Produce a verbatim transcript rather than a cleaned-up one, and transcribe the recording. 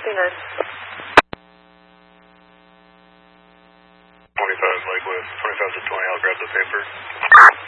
two nine. twenty-five Lake West, twenty-five to twenty, I'll grab the paper.